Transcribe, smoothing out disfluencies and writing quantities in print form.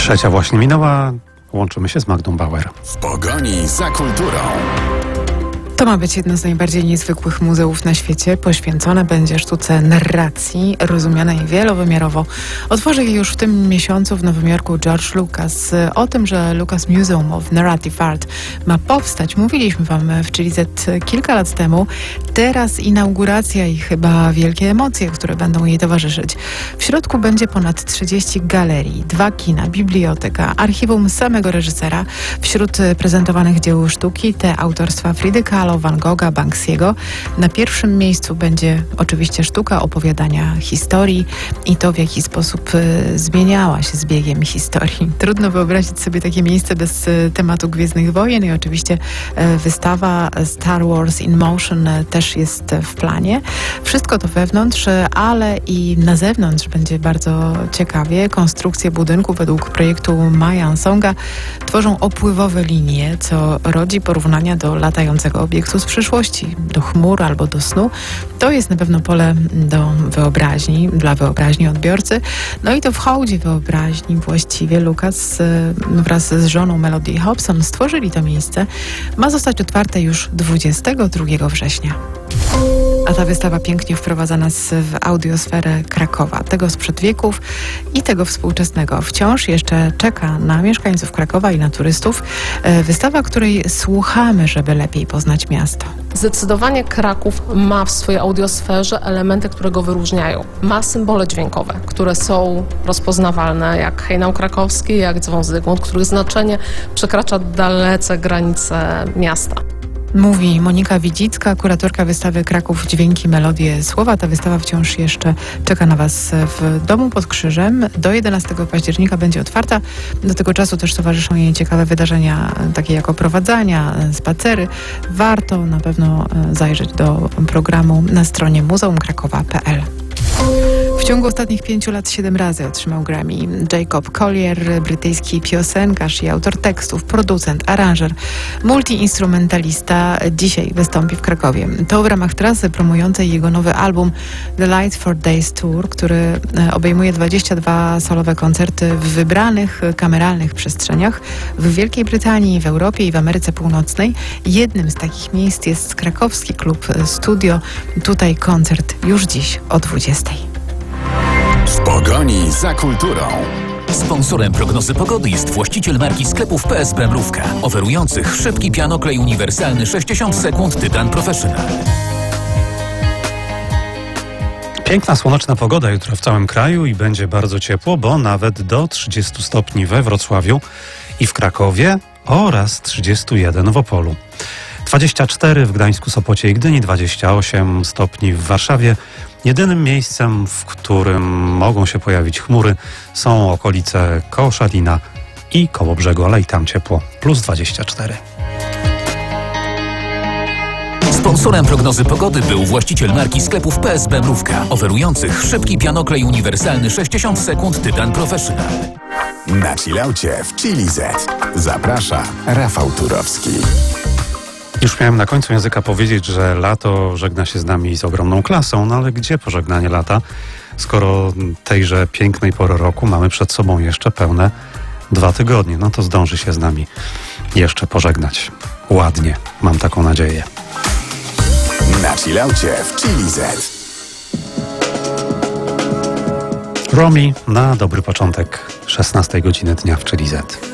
Trzecia właśnie minęła. Łączymy się z Magdą Bauer. W pogoni za kulturą. To ma być jedno z najbardziej niezwykłych muzeów na świecie. Poświęcone będzie sztuce narracji, rozumianej wielowymiarowo. Otworzy je już w tym miesiącu w Nowym Jorku George Lucas. O tym, że Lucas Museum of Narrative Art ma powstać, mówiliśmy wam w Chili Z kilka lat temu. Teraz inauguracja i chyba wielkie emocje, które będą jej towarzyszyć. W środku będzie ponad 30 galerii, 2 kina, biblioteka, archiwum samego reżysera. Wśród prezentowanych dzieł sztuki te autorstwa Fridy Kahlo, Van Gogha, Banksiego. Na pierwszym miejscu będzie oczywiście sztuka opowiadania historii i to, w jaki sposób zmieniała się z biegiem historii. Trudno wyobrazić sobie takie miejsce bez tematu Gwiezdnych Wojen i oczywiście wystawa Star Wars in Motion też jest w planie. Wszystko to wewnątrz, ale i na zewnątrz będzie bardzo ciekawie. Konstrukcje budynku według projektu Maya Songa tworzą opływowe linie, co rodzi porównania do latającego obiektu z przyszłości, do chmur albo do snu. To jest na pewno pole do wyobraźni, dla wyobraźni odbiorcy. No i to w hołdzie wyobraźni właściwie Lucas wraz z żoną Melody Hobson stworzyli to miejsce. Ma zostać otwarte już 22 września. A ta wystawa pięknie wprowadza nas w audiosferę Krakowa, tego sprzed wieków i tego współczesnego. Wciąż jeszcze czeka na mieszkańców Krakowa i na turystów. Wystawa, której słuchamy, żeby lepiej poznać miasto. Zdecydowanie Kraków ma w swojej audiosferze elementy, które go wyróżniają. Ma symbole dźwiękowe, które są rozpoznawalne, jak hejnał krakowski, jak dzwon Zygmunt, których znaczenie przekracza dalece granice miasta. Mówi Monika Widzicka, kuratorka wystawy Kraków Dźwięki, Melodie, Słowa. Ta wystawa wciąż jeszcze czeka na Was w Domu pod Krzyżem. Do 11 października będzie otwarta. Do tego czasu też towarzyszą jej ciekawe wydarzenia, takie jak oprowadzania, spacery. Warto na pewno zajrzeć do programu na stronie muzeumkrakowa.pl. W ciągu ostatnich 5 lat 7 razy otrzymał Grammy. Jacob Collier, brytyjski piosenkarz i autor tekstów, producent, aranżer, multiinstrumentalista, dzisiaj wystąpi w Krakowie. To w ramach trasy promującej jego nowy album The Light for Days Tour, który obejmuje 22 solowe koncerty w wybranych kameralnych przestrzeniach w Wielkiej Brytanii, w Europie i w Ameryce Północnej. Jednym z takich miejsc jest krakowski klub Studio. Tutaj koncert już dziś o 20:00. W pogoni za kulturą. Sponsorem prognozy pogody jest właściciel marki sklepów PS Bramrówka, oferujących szybki pianoklej uniwersalny 60 sekund Tytan Professional. Piękna, słoneczna pogoda jutro w całym kraju i będzie bardzo ciepło, bo nawet do 30 stopni we Wrocławiu i w Krakowie oraz 31 w Opolu. 24 w Gdańsku, Sopocie i Gdyni, 28 stopni w Warszawie. Jedynym miejscem, w którym mogą się pojawić chmury, są okolice Koszalina i Kołobrzegu, ale i tam ciepło, plus 24. Sponsorem prognozy pogody był właściciel marki sklepów PS Bramrówka, oferujących szybki pianoklej uniwersalny 60 sekund Tytan Professional. Na chillaucie w Chili Z. Zaprasza Rafał Turowski. Już miałem na końcu języka powiedzieć, że lato żegna się z nami z ogromną klasą, no ale gdzie pożegnanie lata, skoro tejże pięknej pory roku mamy przed sobą jeszcze pełne 2 tygodnie. No to zdąży się z nami jeszcze pożegnać. Ładnie, mam taką nadzieję. Na chillaucie w Chili Z. Romi na dobry początek 16 godziny dnia w Chili Z.